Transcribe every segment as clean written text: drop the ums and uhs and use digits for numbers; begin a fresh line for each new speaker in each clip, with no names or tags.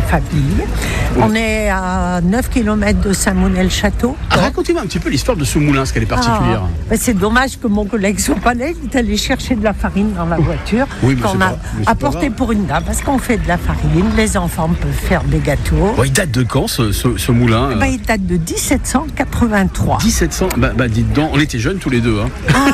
famille. On est à 9 km de Saint-Monnet-le-Château.
Racontez-moi un petit peu l'histoire de ce moulin, ce qu'elle est particulière.
C'est dommage que mon collègue soit pas là. Il est allé chercher de la farine dans la voiture qu'on a apportée pour une dame. Parce qu'on fait de la farine, les enfants peuvent faire des gâteaux.
Il date de quand ce moulin
Il date de 1783.
1700, dites donc, on était jeunes tous les deux.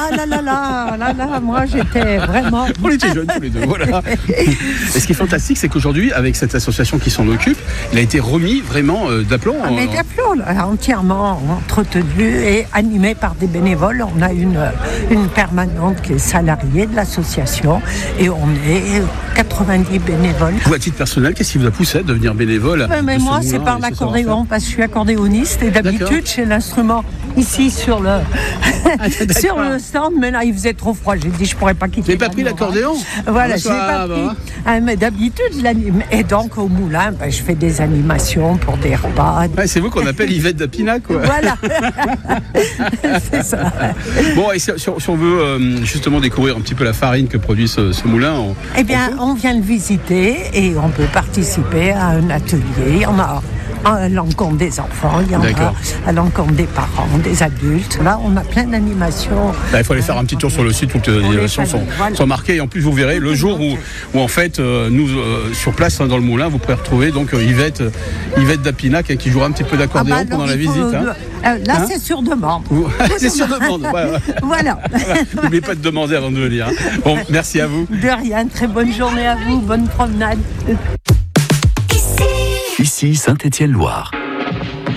Moi j'étais vraiment...
On était jeunes tous les deux, voilà. Et ce qui est fantastique, c'est qu'aujourd'hui, avec cette association qui s'en occupe, il a été remis vraiment d'aplomb.
Mais d'aplomb, entièrement entretenu et animé par des bénévoles. On a une permanente qui est salariée de l'association et on est 90 bénévoles.
Vous, à titre personnel, qu'est-ce qui vous a poussé à devenir bénévole?
Mais moi, c'est par l'accordéon, parce que je suis accordéoniste et d'habitude, j'ai l'instrument ici sur le stand, mais là, il faisait trop froid. J'ai dit, je pourrais pas quitter.
Vous n'avez pas pris l'accordéon?
Voilà, je l'ai pas pris. Mais d'habitude, je l'anime. Et donc, au moulin, je fais des animations pour des repas.
C'est vous qu'on appelle Yvette Dapina, quoi.
Voilà. C'est ça.
Bon, et si on veut justement découvrir un petit peu la farine que produit ce moulin,
on vient le visiter et on peut participer à un atelier. Il y en a à l'encontre des enfants, il y en a à l'encontre des parents, des adultes. Là, on a plein d'animations.
Il faut aller faire un petit tour sur le site, toutes les animations sont marquées. Et en plus, vous verrez le jour où en fait, nous, sur place, dans le moulin, vous pourrez retrouver donc Yvette Dapina qui jouera un petit peu d'accordéon pendant la visite.
Là, c'est sur demande.
C'est sur demande.
Voilà.
N'oubliez pas de demander avant de venir. Bon, merci à vous.
De rien. Très bonne journée à vous. Bonne promenade.
Ici Saint-Étienne-Loire.